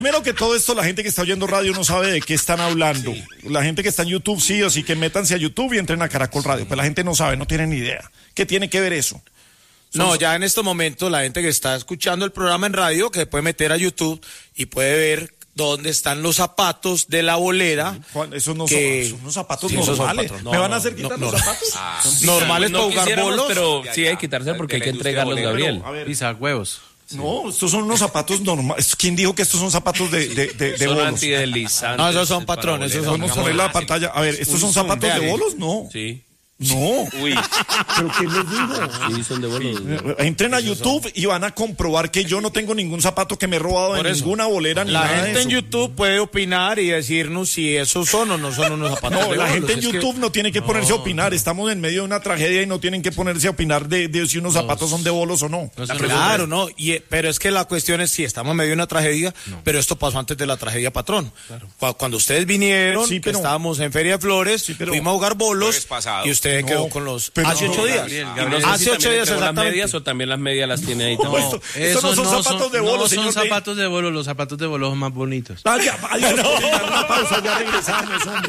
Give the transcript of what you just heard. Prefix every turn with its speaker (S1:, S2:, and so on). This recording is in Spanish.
S1: Primero que todo esto, la gente que está oyendo radio no sabe de qué están hablando. Sí. La gente que está en YouTube, sí o sí, que métanse a YouTube y entren a Caracol Radio. Pero la gente no sabe, no tiene ni idea. ¿Qué tiene que ver eso?
S2: No, ya en estos momentos la gente que está escuchando el programa en radio, que se puede meter a YouTube y puede ver dónde están los zapatos de la bolera.
S1: Esos no son unos zapatos normales.
S2: ¿Me van a hacer quitar los zapatos? Normales para jugar bolos.
S3: Pero sí hay que quitarse porque hay que entregarlos, Gabriel.
S4: Pisa huevos.
S1: No, estos son unos zapatos normales. ¿Quién dijo que estos son zapatos de
S3: son
S1: bolos?
S3: Antideslizantes.
S2: No, esos son patrones.
S1: Vamos a poner la pantalla. A ver, ¿estos son zapatos de bolos? No.
S3: Sí.
S1: No.
S3: Uy.
S1: ¿Pero qué les digo?
S3: Sí, son de bolos.
S1: Entren a YouTube y van a comprobar que yo no tengo ningún zapato que me he robado de ninguna bolera ni nada de eso.
S2: La gente en YouTube puede opinar y decirnos si esos son o no son unos zapatos de bolos.
S1: No, la gente en YouTube no tiene que ponerse a opinar. Estamos en medio de una tragedia y no tienen que ponerse a opinar de si unos zapatos son de bolos o no.
S2: Claro, no. Pero es que la cuestión es si estamos en medio de una tragedia, pero esto pasó antes de la tragedia, patrón. Claro. Cuando ustedes vinieron, sí, pero estábamos en Feria de Flores, fuimos a jugar bolos y usted quedó con los...
S1: Hace 8 días.
S2: Hace 8 días
S3: las medias o también las medias las tiene ahí.
S1: No, estos no son zapatos de bolos, señor.
S4: No son zapatos de bolos, los zapatos de bolos son más bonitos.
S1: Una pausa, ya regresamos, hombre.